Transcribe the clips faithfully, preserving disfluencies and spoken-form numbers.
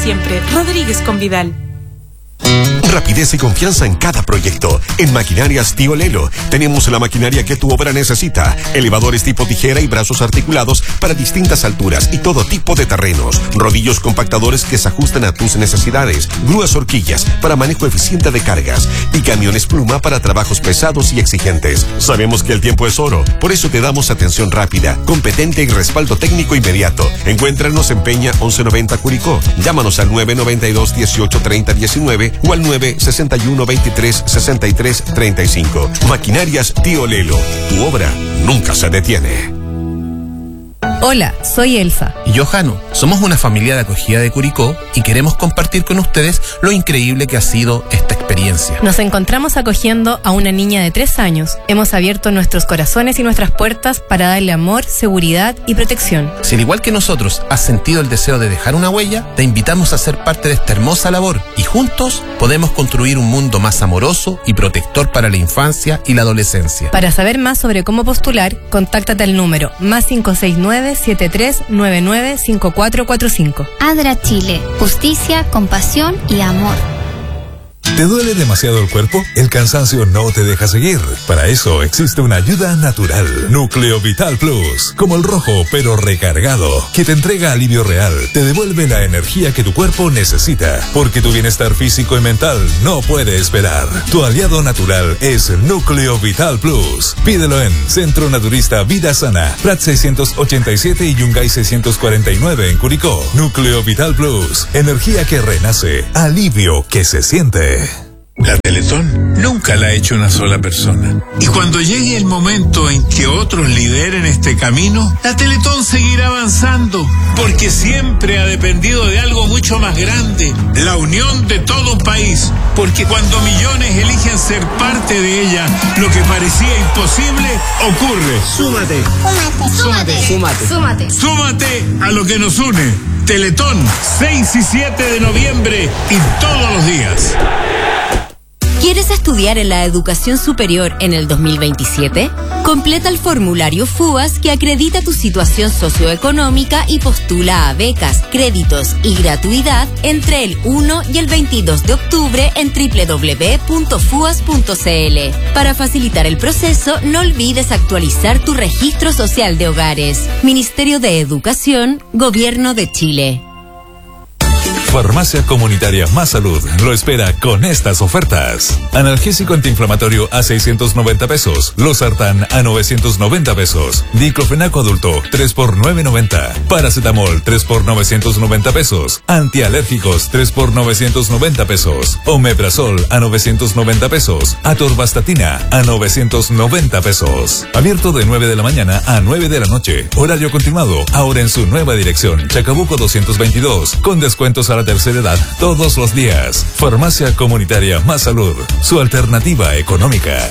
siempre. Rodríguez con Vidal. Rapidez y confianza en cada proyecto. En Maquinarias Tío Lelo tenemos la maquinaria que tu obra necesita. Elevadores tipo tijera y brazos articulados para distintas alturas y todo tipo de terrenos. Rodillos compactadores que se ajustan a tus necesidades. Grúas horquillas para manejo eficiente de cargas. Y camiones pluma para trabajos pesados y exigentes. Sabemos que el tiempo es oro, por eso te damos atención rápida, competente y respaldo técnico inmediato. Encuéntranos en Peña once noventa Curicó. Llámanos al nueve noventa y dos dieciocho treinta diecinueve o al nueve sesenta y uno veintitrés sesenta y tres treinta y cinco. Maquinarias Tío Lelo. Tu obra nunca se detiene. Hola, soy Elsa. Y yo, Jano. Somos una familia de acogida de Curicó y queremos compartir con ustedes lo increíble que ha sido esta experiencia. Nos encontramos acogiendo a una niña de tres años. Hemos abierto nuestros corazones y nuestras puertas para darle amor, seguridad y protección. Si al igual que nosotros has sentido el deseo de dejar una huella, te invitamos a ser parte de esta hermosa labor y juntos podemos construir un mundo más amoroso y protector para la infancia y la adolescencia. Para saber más sobre cómo postular, contáctate al número más cinco seis nueve siete tres nueve nueve cinco cuatro cuatro cinco. ADRA Chile. Justicia, compasión y amor. ¿Te duele demasiado el cuerpo? El cansancio no te deja seguir. Para eso existe una ayuda natural. Núcleo Vital Plus. Como el rojo, pero recargado. Que te entrega alivio real. Te devuelve la energía que tu cuerpo necesita. Porque tu bienestar físico y mental no puede esperar. Tu aliado natural es Núcleo Vital Plus. Pídelo en Centro Naturista Vida Sana. Prat seiscientos ochenta y siete y Yungay seiscientos cuarenta y nueve en Curicó. Núcleo Vital Plus. Energía que renace. Alivio que se siente. La Teletón nunca la ha hecho una sola persona. Y cuando llegue el momento en que otros lideren este camino, la Teletón seguirá avanzando, porque siempre ha dependido de algo mucho más grande, la unión de todo un país. Porque cuando millones eligen ser parte de ella, lo que parecía imposible ocurre. Súmate. Súmate. Súmate. Súmate. Súmate. Súmate a lo que nos une. Teletón, seis y siete de noviembre y todos los días. ¿Quieres estudiar en la educación superior en el dos mil veintisiete? Completa el formulario FUAS que acredita tu situación socioeconómica y postula a becas, créditos y gratuidad entre el uno y el veintidós de octubre en doble u doble u doble u punto fuas punto c l. Para facilitar el proceso, no olvides actualizar tu registro social de hogares. Ministerio de Educación, Gobierno de Chile. Farmacia Comunitaria Más Salud lo espera con estas ofertas. Analgésico antiinflamatorio a seiscientos noventa pesos. Losartán a novecientos noventa pesos. Diclofenaco adulto tres por novecientos noventa. Paracetamol tres por novecientos noventa pesos. Antialérgicos tres por novecientos noventa pesos. Omeprazol a novecientos noventa pesos. Atorvastatina a novecientos noventa pesos. Abierto de nueve de la mañana a nueve de la noche. Horario continuado. Ahora en su nueva dirección. Chacabuco doscientos veintidós. Con descuentos a la tercera edad todos los días. Farmacia Comunitaria Más Salud, su alternativa económica.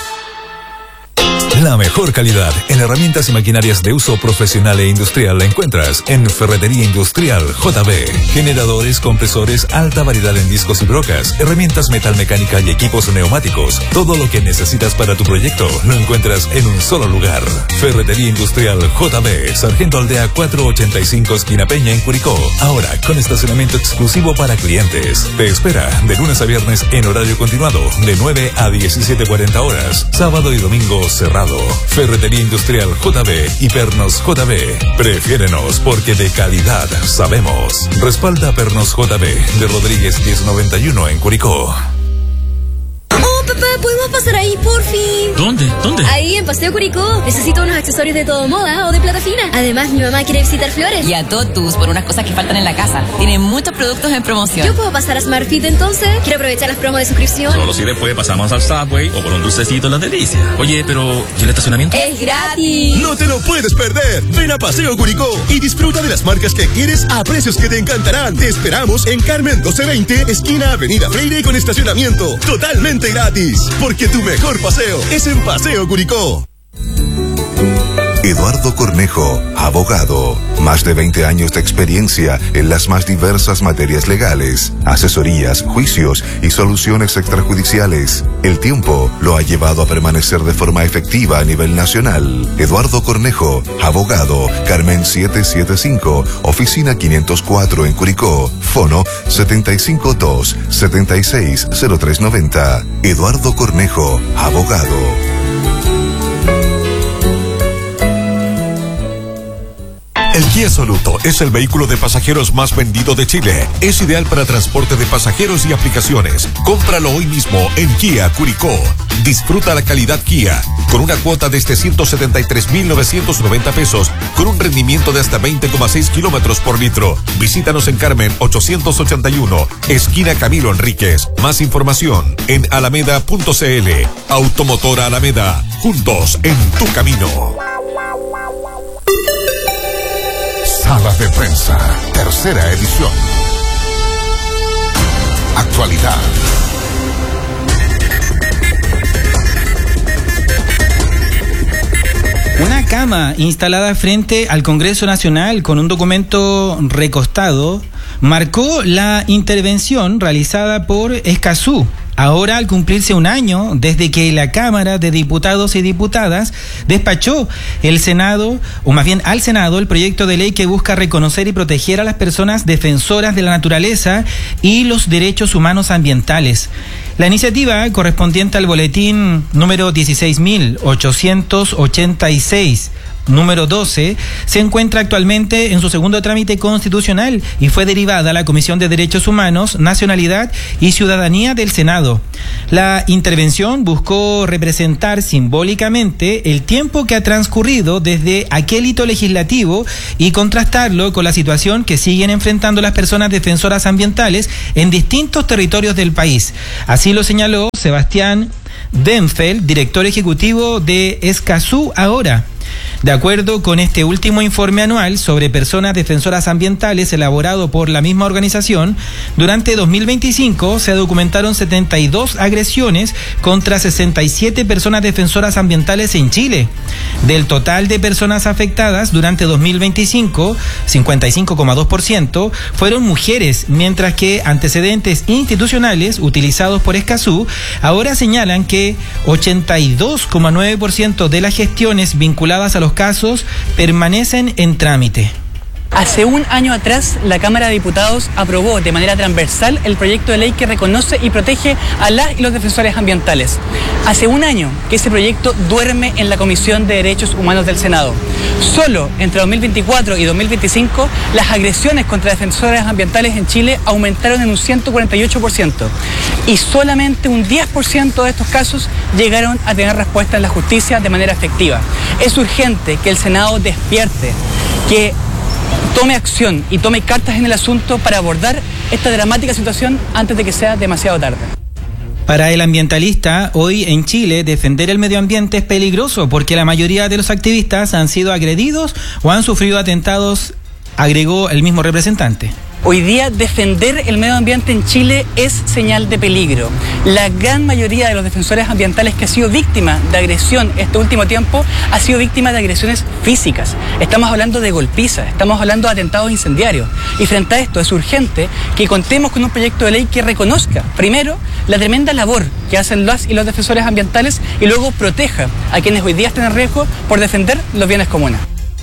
La mejor calidad en herramientas y maquinarias de uso profesional e industrial la encuentras en Ferretería Industrial J B. Generadores, compresores, alta variedad en discos y brocas, herramientas metalmecánica y equipos neumáticos. Todo lo que necesitas para tu proyecto lo encuentras en un solo lugar. Ferretería Industrial J B, Sargento Aldea cuatrocientos ochenta y cinco, esquina Peña en Curicó. Ahora con estacionamiento exclusivo para clientes. Te espera de lunes a viernes en horario continuado de nueve a diecisiete cuarenta horas. Sábado y domingo cerrado. Ferretería Industrial J B y Pernos J B. Prefiérenos porque de calidad sabemos. Respalda Pernos J B de Rodríguez diez noventa y uno en Curicó. Oh, papá, ¿podemos pasar ahí, por fin? ¿Dónde? ¿Dónde? Ahí, en Paseo Curicó. Necesito unos accesorios de todo moda o de plata fina. Además, mi mamá quiere visitar Flores. Y a Totus por unas cosas que faltan en la casa. Tienen muchos productos en promoción. ¿Yo puedo pasar a Smart Fit entonces? Quiero aprovechar las promos de suscripción. Solo si después pasamos al Subway o por un dulcecito en las delicias. Oye, pero ¿y el estacionamiento? ¡Es gratis! ¡No te lo puedes perder! Ven a Paseo Curicó y disfruta de las marcas que quieres a precios que te encantarán. Te esperamos en Carmen doce veinte, esquina Avenida Freire con estacionamiento totalmente gratis. Porque tu mejor paseo es en Paseo Curicó. Eduardo Cornejo, abogado. Más de veinte años de experiencia en las más diversas materias legales, asesorías, juicios y soluciones extrajudiciales. El tiempo lo ha llevado a permanecer de forma efectiva a nivel nacional. Eduardo Cornejo, abogado, Carmen setecientos setenta y cinco, oficina quinientos cuatro en Curicó, fono setenta y cinco dos, setenta y seis, cero tres noventa. Eduardo Cornejo, abogado. El Kia Soluto es el vehículo de pasajeros más vendido de Chile. Es ideal para transporte de pasajeros y aplicaciones. Cómpralo hoy mismo en Kia Curicó. Disfruta la calidad Kia con una cuota desde ciento setenta y tres mil novecientos noventa pesos con un rendimiento de hasta veinte coma seis kilómetros por litro. Visítanos en Carmen ochocientos ochenta y uno, esquina Camilo Enríquez. Más información en alameda punto cl. Automotora Alameda. Juntos en tu camino. Sala de Prensa, tercera edición. Actualidad. Una cama instalada frente al Congreso Nacional con un documento recostado marcó la intervención realizada por Escazú. Ahora, al cumplirse un año desde que la Cámara de Diputados y Diputadas despachó el Senado, o más bien al Senado, el proyecto de ley que busca reconocer y proteger a las personas defensoras de la naturaleza y los derechos humanos ambientales. La iniciativa, correspondiente al boletín número dieciséis mil ochocientos ochenta y seis, número doce, se encuentra actualmente en su segundo trámite constitucional y fue derivada a la Comisión de Derechos Humanos, Nacionalidad y Ciudadanía del Senado. La intervención buscó representar simbólicamente el tiempo que ha transcurrido desde aquel hito legislativo y contrastarlo con la situación que siguen enfrentando las personas defensoras ambientales en distintos territorios del país. Así lo señaló Sebastián Denfeld, director ejecutivo de Escazú Ahora. De acuerdo con este último informe anual sobre personas defensoras ambientales elaborado por la misma organización, durante dos mil veinticinco se documentaron setenta y dos agresiones contra sesenta y siete personas defensoras ambientales en Chile. Del total de personas afectadas durante dos mil veinticinco, cincuenta y cinco coma dos por ciento fueron mujeres, mientras que antecedentes institucionales utilizados por Escazú ahora señalan que ochenta y dos coma nueve por ciento de las gestiones vinculadas a los casos permanecen en trámite. Hace un año atrás, la Cámara de Diputados aprobó de manera transversal el proyecto de ley que reconoce y protege a las y los defensores ambientales. Hace un año que ese proyecto duerme en la Comisión de Derechos Humanos del Senado. Solo entre dos mil veinticuatro y dos mil veinticinco, las agresiones contra defensores ambientales en Chile aumentaron en un ciento cuarenta y ocho por ciento. Y solamente un diez por ciento de estos casos llegaron a tener respuesta en la justicia de manera efectiva. Es urgente que el Senado despierte, que tome acción y tome cartas en el asunto para abordar esta dramática situación antes de que sea demasiado tarde. Para el ambientalista, hoy en Chile defender el medio ambiente es peligroso porque la mayoría de los activistas han sido agredidos o han sufrido atentados, agregó el mismo representante. Hoy día defender el medio ambiente en Chile es señal de peligro. La gran mayoría de los defensores ambientales que ha sido víctima de agresión este último tiempo ha sido víctima de agresiones físicas. Estamos hablando de golpizas, estamos hablando de atentados incendiarios. Y frente a esto es urgente que contemos con un proyecto de ley que reconozca, primero, la tremenda labor que hacen las y los defensores ambientales y luego proteja a quienes hoy día están en riesgo por defender los bienes comunes.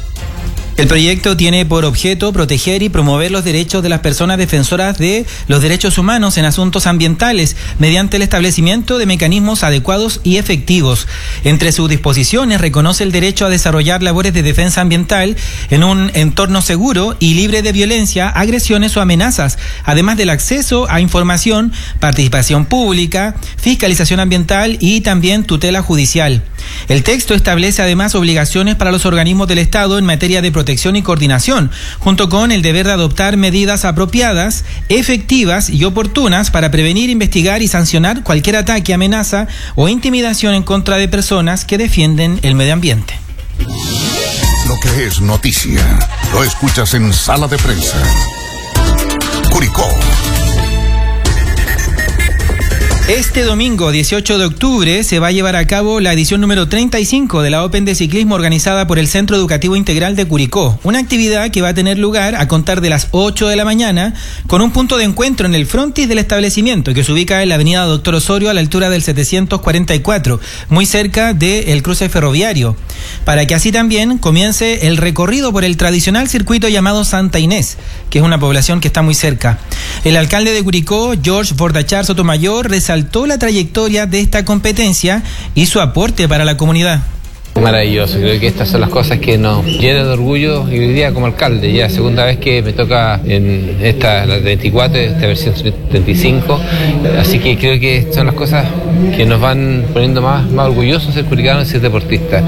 El proyecto tiene por objeto proteger y promover los derechos de las personas defensoras de los derechos humanos en asuntos ambientales mediante el establecimiento de mecanismos adecuados y efectivos. Entre sus disposiciones reconoce el derecho a desarrollar labores de defensa ambiental en un entorno seguro y libre de violencia, agresiones o amenazas, además del acceso a información, participación pública, fiscalización ambiental y también tutela judicial. El texto establece además obligaciones para los organismos del Estado en materia de protección y coordinación, junto con el deber de adoptar medidas apropiadas, efectivas y oportunas para prevenir, investigar y sancionar cualquier ataque, amenaza o intimidación en contra de personas que defienden el medio ambiente. Lo que es noticia, lo escuchas en Sala de Prensa. Curicó. Este domingo dieciocho de octubre se va a llevar a cabo la edición número treinta y cinco de la Open de Ciclismo organizada por el Centro Educativo Integral de Curicó. Una actividad que va a tener lugar a contar de las ocho de la mañana con un punto de encuentro en el frontis del establecimiento que se ubica en la avenida Doctor Osorio a la altura del setecientos cuarenta y cuatro, muy cerca del cruce ferroviario, para que así también comience el recorrido por el tradicional circuito llamado Santa Inés, que es una población que está muy cerca. El alcalde de Curicó, George Bordachar Sotomayor, resaltó la trayectoria de esta competencia y su aporte para la comunidad. Maravilloso, creo que estas son las cosas que nos llenan de orgullo y hoy día como alcalde, ya segunda vez que me toca en esta, la veinticuatro, esta versión treinta y cinco, así que creo que son las cosas que nos van poniendo más, más orgullosos de ser curicanos y ser deportistas.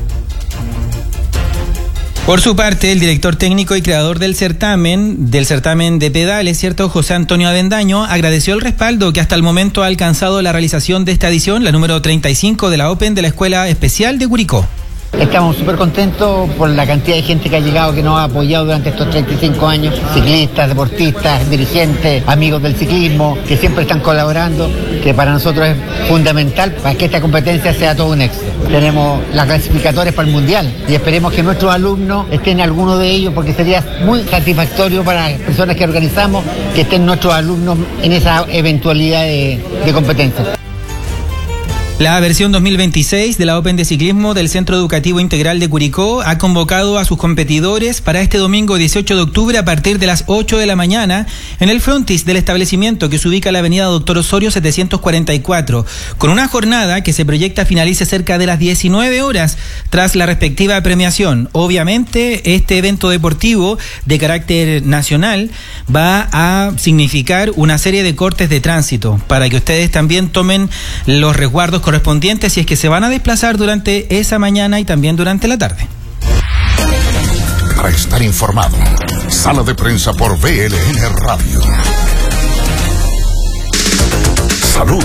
Por su parte, el director técnico y creador del certamen, del certamen de pedales, ¿cierto?, José Antonio Avendaño, agradeció el respaldo que hasta el momento ha alcanzado la realización de esta edición, la número treinta y cinco de la Open de la Escuela Especial de Curicó. Estamos súper contentos por la cantidad de gente que ha llegado, que nos ha apoyado durante estos treinta y cinco años, ciclistas, deportistas, dirigentes, amigos del ciclismo, que siempre están colaborando, que para nosotros es fundamental para que esta competencia sea todo un éxito. Tenemos las clasificatorias para el Mundial y esperemos que nuestros alumnos estén en alguno de ellos, porque sería muy satisfactorio para las personas que organizamos que estén nuestros alumnos en esa eventualidad de, de competencia. La versión dos mil veintiséis de la Open de Ciclismo del Centro Educativo Integral de Curicó ha convocado a sus competidores para este domingo dieciocho de octubre a partir de las ocho de la mañana en el frontis del establecimiento que se ubica en la avenida Doctor Osorio setecientos cuarenta y cuatro, con una jornada que se proyecta finalice cerca de las diecinueve horas tras la respectiva premiación. Obviamente, este evento deportivo de carácter nacional va a significar una serie de cortes de tránsito para que ustedes también tomen los resguardos correspondientes si es que se van a desplazar durante esa mañana y también durante la tarde. Para estar informado, Sala de Prensa por B L N Radio. Salud.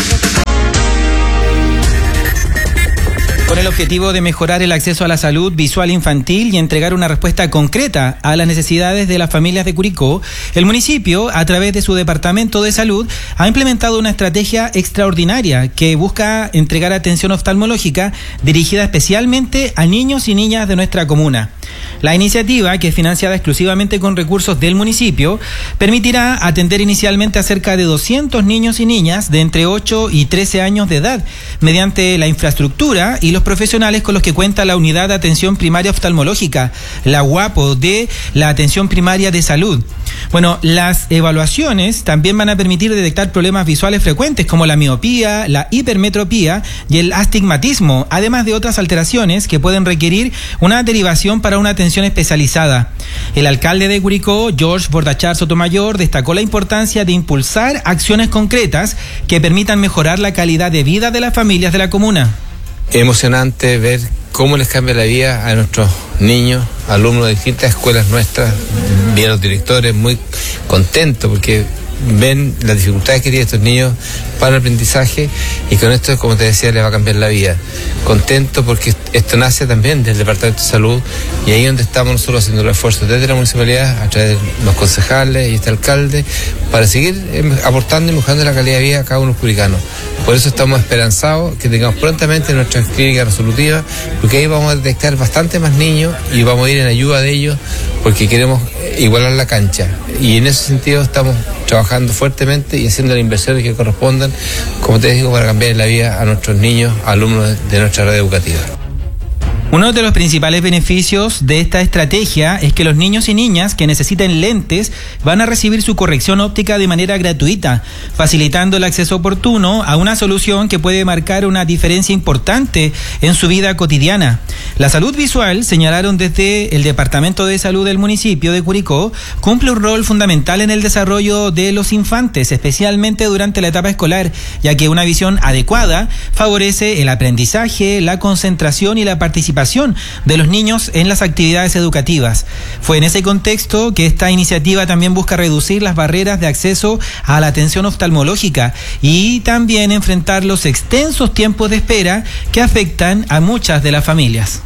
Con el objetivo de mejorar el acceso a la salud visual infantil y entregar una respuesta concreta a las necesidades de las familias de Curicó, el municipio, a través de su Departamento de Salud, ha implementado una estrategia extraordinaria que busca entregar atención oftalmológica dirigida especialmente a niños y niñas de nuestra comuna. La iniciativa, que es financiada exclusivamente con recursos del municipio, permitirá atender inicialmente a cerca de doscientos niños y niñas de entre ocho y trece años de edad, mediante la infraestructura y los profesionales con los que cuenta la Unidad de Atención Primaria Oftalmológica, la UAPO, de la Atención Primaria de Salud. Bueno, las evaluaciones también van a permitir detectar problemas visuales frecuentes como la miopía, la hipermetropía y el astigmatismo, además de otras alteraciones que pueden requerir una derivación para una atención especializada. El alcalde de Curicó, George Bordachar Sotomayor, destacó la importancia de impulsar acciones concretas que permitan mejorar la calidad de vida de las familias de la comuna. Emocionante ver cómo les cambia la vida a nuestros niños, alumnos de distintas escuelas nuestras, vi a los directores muy contentos porque ven las dificultades que tienen estos niños para el aprendizaje y con esto, como te decía, les va a cambiar la vida. Contento porque esto nace también del Departamento de Salud y ahí es donde estamos nosotros haciendo los esfuerzos desde la municipalidad, a través de los concejales y este alcalde, para seguir aportando y mejorando la calidad de vida a cada uno de los curicanos. Por eso estamos esperanzados que tengamos prontamente nuestras clínicas resolutivas, porque ahí vamos a detectar bastante más niños y vamos a ir en ayuda de ellos porque queremos igualar la cancha. Y en ese sentido estamos trabajando fuertemente y haciendo las inversiones que correspondan, como te digo, para cambiar la vida a nuestros niños, alumnos de nuestra red educativa. Uno de los principales beneficios de esta estrategia es que los niños y niñas que necesiten lentes van a recibir su corrección óptica de manera gratuita, facilitando el acceso oportuno a una solución que puede marcar una diferencia importante en su vida cotidiana. La salud visual, señalaron desde el Departamento de Salud del municipio de Curicó, cumple un rol fundamental en el desarrollo de los infantes, especialmente durante la etapa escolar, ya que una visión adecuada favorece el aprendizaje, la concentración y la participación de los niños en las actividades educativas. Fue en ese contexto que esta iniciativa también busca reducir las barreras de acceso a la atención oftalmológica y también enfrentar los extensos tiempos de espera que afectan a muchas de las familias.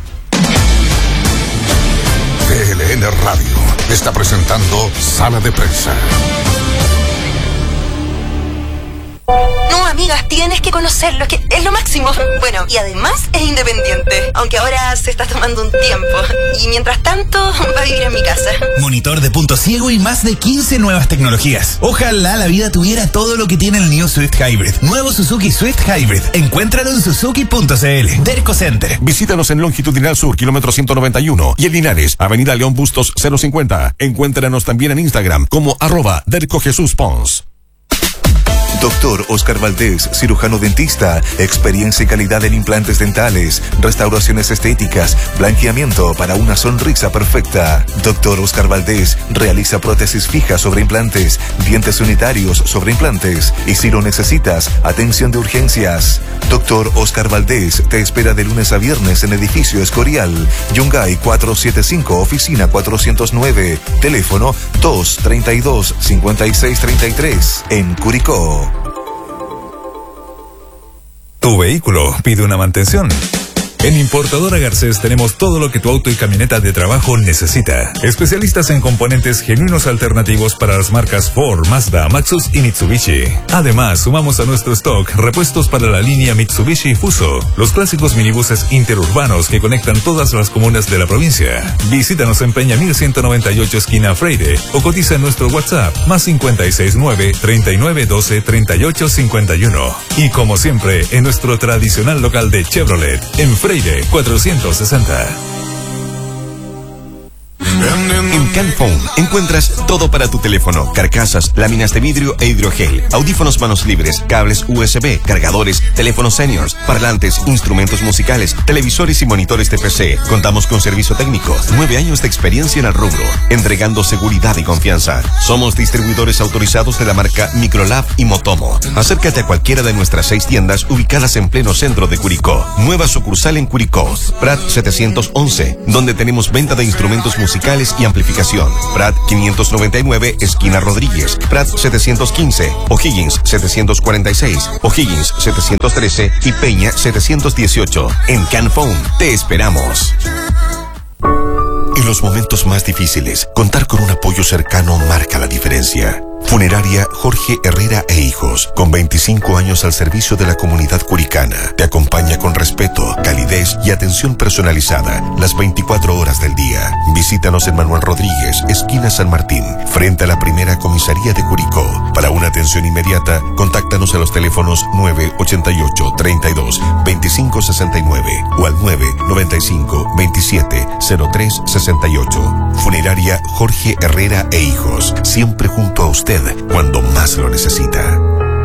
B L N Radio está presentando Sala de Prensa. No, amigas, tienes que conocerlo, es que es lo máximo. Bueno, y además es independiente, aunque ahora se está tomando un tiempo. Y mientras tanto, va a vivir en mi casa. Monitor de punto ciego y más de quince nuevas tecnologías. Ojalá la vida tuviera todo lo que tiene el New Swift Hybrid. Nuevo Suzuki Swift Hybrid. Encuéntralo en suzuki punto cl. Derco Center. Visítanos en Longitudinal Sur, kilómetro ciento noventa y uno. Y en Linares, Avenida León Bustos cero cincuenta. Encuéntranos también en Instagram como arroba Derco Jesús Pons. Doctor Oscar Valdés, cirujano dentista, experiencia y calidad en implantes dentales, restauraciones estéticas, blanqueamiento para una sonrisa perfecta. Doctor Oscar Valdés realiza prótesis fijas sobre implantes, dientes unitarios sobre implantes y si lo necesitas, atención de urgencias. Doctor Oscar Valdés te espera de lunes a viernes en edificio Escorial, Yungay cuatrocientos setenta y cinco, oficina cuatrocientos nueve, teléfono dos treinta y dos, cincuenta y seis treinta y tres, en Curicó. Tu vehículo pide una mantención. En Importadora Garcés tenemos todo lo que tu auto y camioneta de trabajo necesita. Especialistas en componentes genuinos alternativos para las marcas Ford, Mazda, Maxus y Mitsubishi. Además, sumamos a nuestro stock repuestos para la línea Mitsubishi Fuso, los clásicos minibuses interurbanos que conectan todas las comunas de la provincia. Visítanos en Peña mil ciento noventa y ocho esquina Freire o cotiza en nuestro WhatsApp más cincuenta y seis nueve, treinta y nueve doce, treinta y ocho cincuenta y uno. Y como siempre, en nuestro tradicional local de Chevrolet, en Freire cuatrocientos sesenta. En Canphone encuentras todo para tu teléfono: carcasas, láminas de vidrio e hidrogel, audífonos manos libres, cables U S B, cargadores, teléfonos seniors, parlantes, instrumentos musicales, televisores y monitores de P C. Contamos con servicio técnico, nueve años de experiencia en el rubro, entregando seguridad y confianza. Somos distribuidores autorizados de la marca Microlab y Motomo. Acércate a cualquiera de nuestras seis tiendas ubicadas en pleno centro de Curicó. Nueva sucursal en Curicó, Prat setecientos once, donde tenemos venta de instrumentos musicales y amplificación. Prat quinientos noventa y nueve, esquina Rodríguez. Prat setecientos quince, O'Higgins setecientos cuarenta y seis, O'Higgins setecientos trece y Peña setecientos dieciocho. En Canphone te esperamos. En los momentos más difíciles, contar con un apoyo cercano marca la diferencia. Funeraria Jorge Herrera e Hijos, con veinticinco años al servicio de la comunidad curicana, te acompaña con respeto, calidez y atención personalizada las veinticuatro horas del día. Visítanos en Manuel Rodríguez, esquina San Martín, frente a la primera comisaría de Curicó. Para una atención inmediata, contáctanos a los teléfonos nueve ochenta y ocho, treinta y dos, veinticinco sesenta y nueve o al nueve noventa y cinco, veintisiete, cero tres sesenta y ocho. Funeraria Jorge Herrera e Hijos, siempre junto a usted cuando más lo necesita.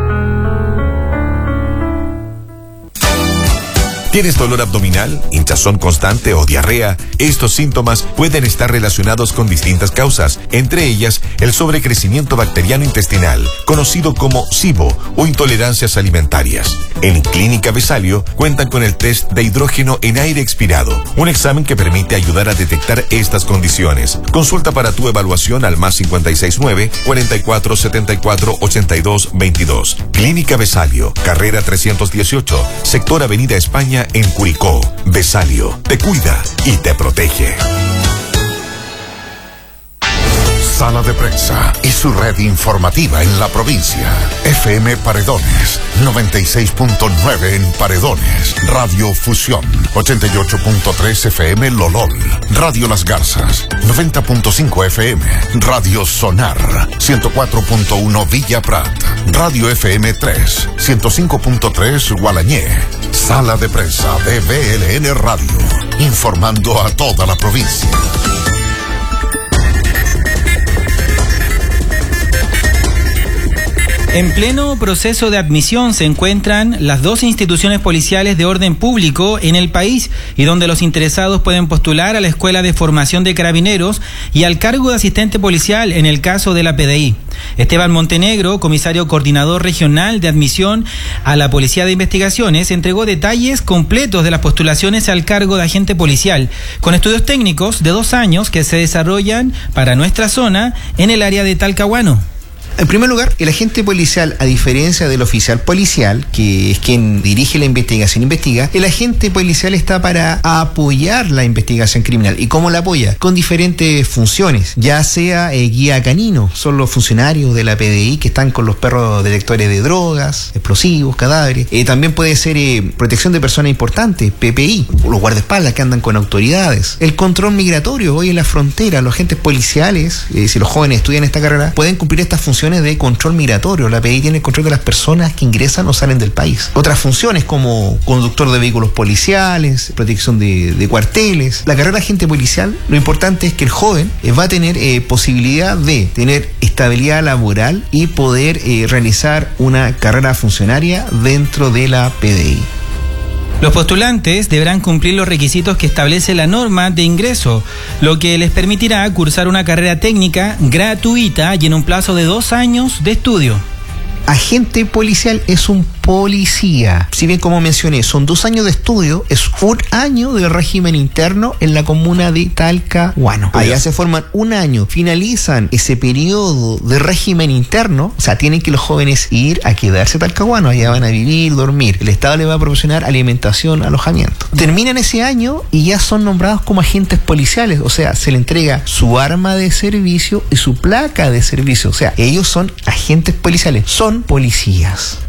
¿Tienes dolor abdominal, hinchazón constante o diarrea? Estos síntomas pueden estar relacionados con distintas causas, entre ellas el sobrecrecimiento bacteriano intestinal, conocido como SIBO o intolerancias alimentarias. En Clínica Besalio cuentan con el test de hidrógeno en aire expirado, un examen que permite ayudar a detectar estas condiciones. Consulta para tu evaluación al más cincuenta y seis nueve, cuarenta y cuatro, setenta y cuatro, ochenta y dos, veintidós. Clínica Besalio, carrera trescientos dieciocho, sector Avenida España, en Curicó. Besalio te cuida y te protege. Sala de Prensa y su red informativa en la provincia. F M Paredones, noventa y seis punto nueve en Paredones. Radio Fusión, ochenta y ocho punto tres F M Lolol. Radio Las Garzas, noventa punto cinco F M. Radio Sonar, ciento cuatro punto uno Villa Prat. Radio F M tres, ciento cinco punto tres Gualañé. Sala de Prensa de B L N Radio, informando a toda la provincia. En pleno proceso de admisión se encuentran las dos instituciones policiales de orden público en el país y donde los interesados pueden postular a la Escuela de Formación de Carabineros y al cargo de asistente policial en el caso de la P D I. Esteban Montenegro, comisario coordinador regional de admisión a la Policía de Investigaciones, entregó detalles completos de las postulaciones al cargo de agente policial, con estudios técnicos de dos años que se desarrollan para nuestra zona en el área de Talcahuano. En primer lugar, el agente policial, a diferencia del oficial policial, que es quien dirige la investigación, investiga, el agente policial está para apoyar la investigación criminal. ¿Y cómo la apoya? Con diferentes funciones, ya sea eh, guía canino, son los funcionarios de la P D I que están con los perros detectores de drogas, explosivos, cadáveres. Eh, también puede ser eh, protección de personas importantes, P P I, los guardaespaldas que andan con autoridades. El control migratorio, hoy en la frontera, los agentes policiales, eh, si los jóvenes estudian esta carrera, pueden cumplir estas funciones de control migratorio. La P D I tiene el control de las personas que ingresan o salen del país. Otras funciones como conductor de vehículos policiales, protección de, de cuarteles. La carrera de agente policial, lo importante es que el joven eh, va a tener eh, posibilidad de tener estabilidad laboral y poder eh, realizar una carrera funcionaria dentro de la P D I. Los postulantes deberán cumplir los requisitos que establece la norma de ingreso, lo que les permitirá cursar una carrera técnica gratuita y en un plazo de dos años de estudio. Agente policial es un policía. Si bien, como mencioné, son dos años de estudio, es un año de régimen interno en la comuna de Talcahuano. Allá se forman un año, finalizan ese periodo de régimen interno, o sea, tienen que los jóvenes ir a quedarse a Talcahuano, allá van a vivir, dormir. El Estado les va a proporcionar alimentación, alojamiento. Terminan ese año y ya son nombrados como agentes policiales, o sea, se le entrega su arma de servicio y su placa de servicio, o sea, ellos son agentes policiales, son policías.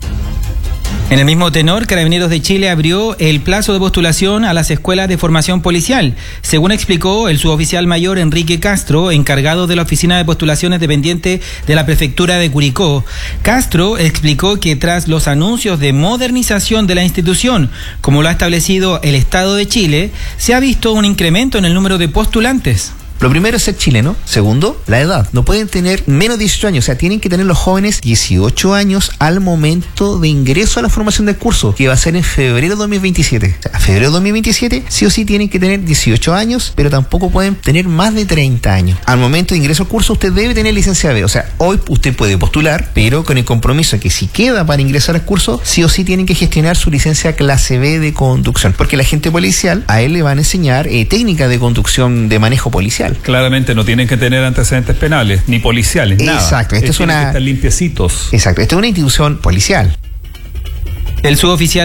En el mismo tenor, Carabineros de Chile abrió el plazo de postulación a las escuelas de formación policial, según explicó el suboficial mayor Enrique Castro, encargado de la oficina de postulaciones dependiente de la prefectura de Curicó. Castro explicó que tras los anuncios de modernización de la institución, como lo ha establecido el Estado de Chile, se ha visto un incremento en el número de postulantes. Lo primero es ser chileno. Segundo, la edad. No pueden tener menos de dieciocho años. O sea, tienen que tener los jóvenes dieciocho años al momento de ingreso a la formación del curso, que va a ser en febrero de dos mil veintisiete. O sea, a febrero de dos mil veintisiete sí o sí tienen que tener dieciocho años, pero tampoco pueden tener más de treinta años. Al momento de ingreso al curso, usted debe tener licencia B. O sea, hoy usted puede postular, pero con el compromiso que si queda para ingresar al curso, sí o sí tienen que gestionar su licencia clase B de conducción. Porque el agente policial, a él le van a enseñar eh, técnicas de conducción de manejo policial. Claramente no tienen que tener antecedentes penales, ni policiales, nada. Exacto, esto es una... que estar limpiecitos. Exacto, esto es una institución policial. El suboficial